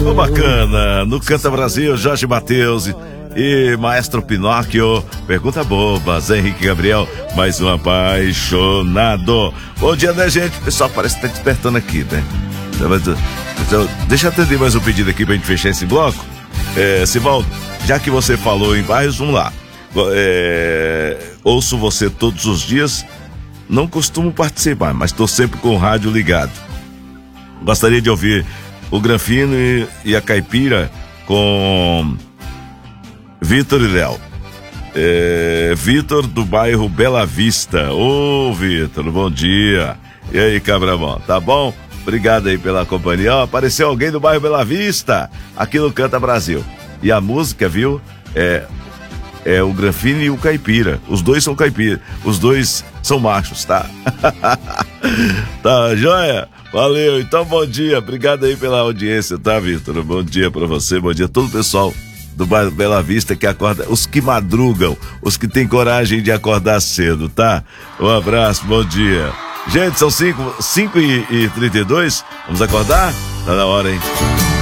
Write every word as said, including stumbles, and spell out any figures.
Ô, bacana, no Canta Brasil, Jorge Mateus e, e Maestro Pinóquio. Pergunta boba, Zé Henrique Gabriel, mais um apaixonado. Bom dia, né, gente? O pessoal parece que tá despertando aqui, né? Deixa eu atender mais um pedido aqui pra gente fechar esse bloco. É, Sivaldo, já que você falou em bairros, vamos lá. É, ouço você todos os dias, não costumo participar, mas estou sempre com o rádio ligado. Gostaria de ouvir o Granfino e, e a Caipira com Vitor e Léo. É, Vitor do bairro Bela Vista. Ô, Vitor, bom dia. E aí, Cabramão, tá bom? Obrigado aí pela companhia. Ó, apareceu alguém do bairro Bela Vista aqui no Canta Brasil. E a música, viu? É, é o Granfino e o Caipira. Os dois são caipira. Os dois são machos, tá? Tá, joia? Valeu. Então, bom dia. Obrigado aí pela audiência, tá, Vitor? Bom dia pra você. Bom dia a todo o pessoal do bairro Bela Vista que acorda, os que madrugam, os que têm coragem de acordar cedo, tá? Um abraço, bom dia. Gente, são cinco e trinta e dois. Vamos acordar? Tá na hora, hein?